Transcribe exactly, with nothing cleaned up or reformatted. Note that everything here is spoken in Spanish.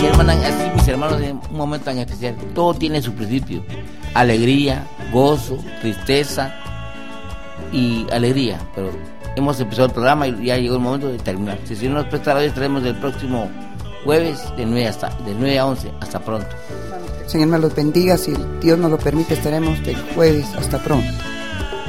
hermana, así mis hermanos, en un momento tan especial, todo tiene su principio: alegría, gozo, tristeza y alegría. Pero hemos empezado el programa y ya llegó el momento de terminar. Si Dios nos presta la vez, estaremos el próximo jueves de nueve, hasta, de nueve a once. Hasta pronto. Señor me los bendiga, si Dios nos lo permite estaremos del jueves. Hasta pronto.